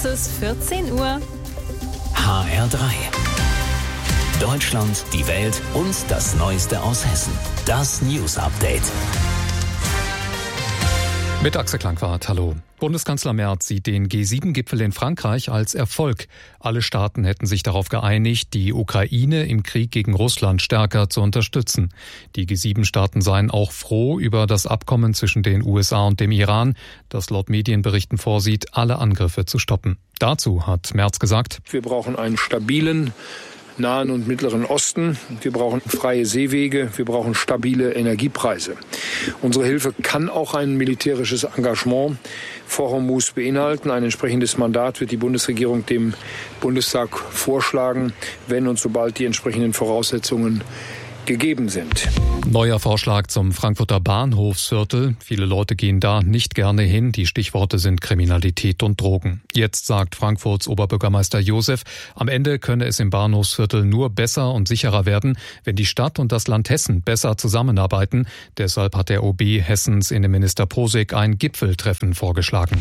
Es ist 14 Uhr. HR3. Deutschland, die Welt und das Neueste aus Hessen. Das News Update. Mit Axel Klangwart, hallo. Bundeskanzler Merz sieht den G7-Gipfel in Frankreich als Erfolg. Alle Staaten hätten sich darauf geeinigt, die Ukraine im Krieg gegen Russland stärker zu unterstützen. Die G7-Staaten seien auch froh über das Abkommen zwischen den USA und dem Iran, das laut Medienberichten vorsieht, alle Angriffe zu stoppen. Dazu hat Merz gesagt: Wir brauchen einen stabilen Nahen und Mittleren Osten. Wir brauchen freie Seewege. Wir brauchen stabile Energiepreise. Unsere Hilfe kann auch ein militärisches Engagement vor Hormuz beinhalten. Ein entsprechendes Mandat wird die Bundesregierung dem Bundestag vorschlagen, wenn und sobald die entsprechenden Voraussetzungen gegeben sind. Neuer Vorschlag zum Frankfurter Bahnhofsviertel. Viele Leute gehen da nicht gerne hin. Die Stichworte sind Kriminalität und Drogen. Jetzt sagt Frankfurts Oberbürgermeister Josef, am Ende könne es im Bahnhofsviertel nur besser und sicherer werden, wenn die Stadt und das Land Hessen besser zusammenarbeiten. Deshalb hat der OB Hessens Innenminister Posek ein Gipfeltreffen vorgeschlagen.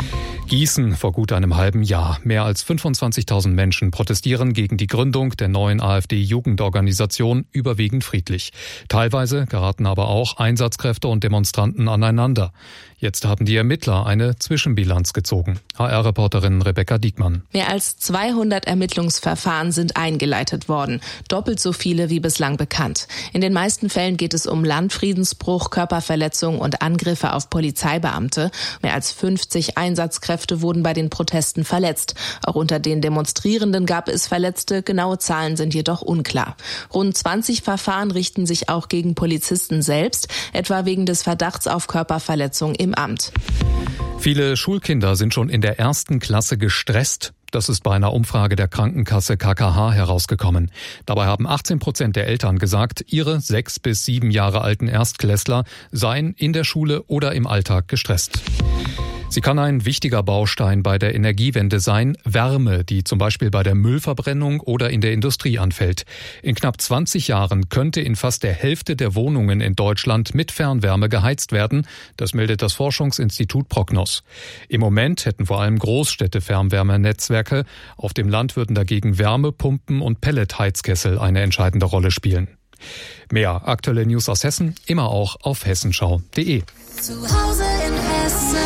Gießen vor gut einem halben Jahr. Mehr als 25.000 Menschen protestieren gegen die Gründung der neuen AfD-Jugendorganisation, überwiegend friedlich. Teilweise geraten aber auch Einsatzkräfte und Demonstranten aneinander. Jetzt haben die Ermittler eine Zwischenbilanz gezogen. HR-Reporterin Rebecca Diekmann. Mehr als 200 Ermittlungsverfahren sind eingeleitet worden. Doppelt so viele wie bislang bekannt. In den meisten Fällen geht es um Landfriedensbruch, Körperverletzung und Angriffe auf Polizeibeamte. Mehr als 50 Einsatzkräfte wurden bei den Protesten verletzt. Auch unter den Demonstrierenden gab es Verletzte. Genaue Zahlen sind jedoch unklar. Rund 20 Verfahren richten sich auch gegen Polizisten selbst, etwa wegen des Verdachts auf Körperverletzung im Amt. Viele Schulkinder sind schon in der 1. Klasse gestresst. Das ist bei einer Umfrage der Krankenkasse KKH herausgekommen. Dabei haben 18% der Eltern gesagt, ihre 6 bis 7 Jahre alten Erstklässler seien in der Schule oder im Alltag gestresst. Sie kann ein wichtiger Baustein bei der Energiewende sein, Wärme, die zum Beispiel bei der Müllverbrennung oder in der Industrie anfällt. In knapp 20 Jahren könnte in fast der Hälfte der Wohnungen in Deutschland mit Fernwärme geheizt werden. Das meldet das Forschungsinstitut Prognos. Im Moment hätten vor allem Großstädte Fernwärmenetzwerke. Auf dem Land würden dagegen Wärmepumpen und Pelletheizkessel eine entscheidende Rolle spielen. Mehr aktuelle News aus Hessen, immer auch auf hessenschau.de. Zu Hause in Hessen.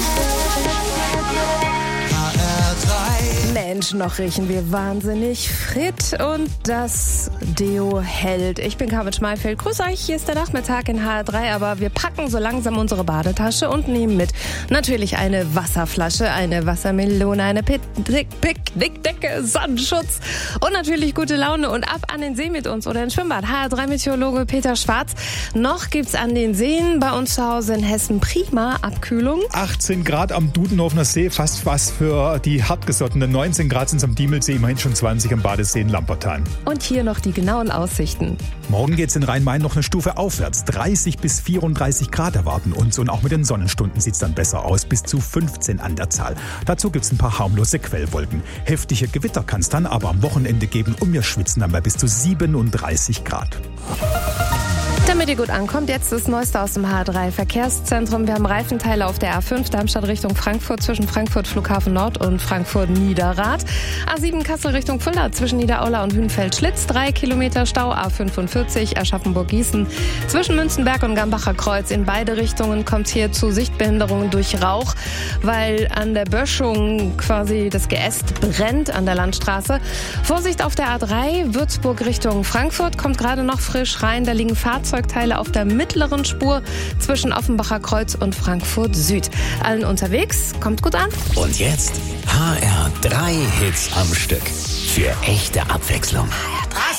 Mensch, noch riechen wir wahnsinnig fit und das Deo hält. Ich bin Carmen Schmalfeld. Grüß euch, hier ist der Nachmittag in HR3, aber wir packen so langsam unsere Badetasche und nehmen mit natürlich eine Wasserflasche, eine Wassermelone, eine Picknickdecke, Sonnenschutz und natürlich gute Laune und ab an den See mit uns oder ins Schwimmbad. HR3-Meteorologe Peter Schwarz. Noch gibt's an den Seen bei uns zu Hause in Hessen prima Abkühlung. 18 Grad am Dudenhofener See, fast was für die hartgesottenen. 19 Grad sind es am Diemelsee, immerhin schon 20 am Badesee in Lampertheim. Und hier noch die genauen Aussichten. Morgen geht's in Rhein-Main noch eine Stufe aufwärts. 30 bis 34 Grad erwarten uns und auch mit den Sonnenstunden sieht's dann besser aus, bis zu 15 an der Zahl. Dazu gibt's ein paar harmlose Quellwolken. Heftige Gewitter kann's dann aber am Wochenende geben und wir schwitzen dann bei bis zu 37 Grad. Damit ihr gut ankommt, jetzt das Neueste aus dem HR3 Verkehrszentrum. Wir haben Reifenteile auf der A5 Darmstadt Richtung Frankfurt zwischen Frankfurt Flughafen Nord und Frankfurt Niederrad. A7 Kassel Richtung Fulda zwischen Niederaula und Hünfeld-Schlitz. 3 Kilometer Stau. A45 Aschaffenburg-Gießen zwischen Münzenberg und Gambacher Kreuz. In beide Richtungen kommt es hier zu Sichtbehinderungen durch Rauch, weil an der Böschung quasi das Geäst brennt an der Landstraße. Vorsicht auf der A3 Würzburg Richtung Frankfurt. Kommt gerade noch frisch rein. Da liegen Fahrzeugteile auf der mittleren Spur zwischen Offenbacher Kreuz und Frankfurt Süd. Allen unterwegs, kommt gut an. Und jetzt HR3 Hits am Stück. Für echte Abwechslung. HR3.